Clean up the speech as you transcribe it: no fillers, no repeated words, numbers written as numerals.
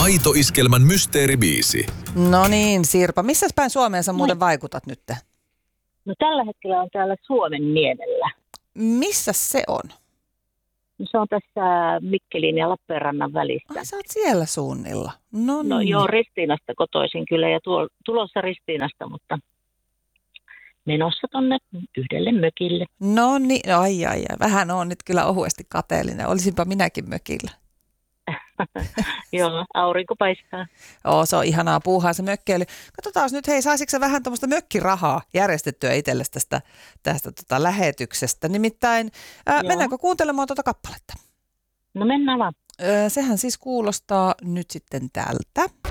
Aito Iskelmän mysteeribiisi. No niin, Sirpa. Missä päin Suomeen sä muuten vaikutat nyt? No tällä hetkellä on täällä Suomen niemellä. Missä se on? Se on tässä Mikkelin ja Lappeenrannan välissä. Ai, sä oot siellä suunnilla. No joo, Ristiinasta kotoisin kyllä ja tulossa Ristiinasta, mutta menossa tonne yhdelle mökille. No niin, ai. Vähän on nyt kyllä ohuesti kateellinen. Olisinpa minäkin mökillä. Joo, aurinko paistaa. Oo, se on ihanaa puuhaa se mökkeily. Katsotaan nyt, hei, saisitko sä vähän tämmöistä mökkirahaa järjestettyä itsellesi tästä lähetyksestä? Nimittäin, mennäänkö kuuntelemaan tuota kappaletta? No mennään vaan. Sehän siis kuulostaa nyt sitten tältä.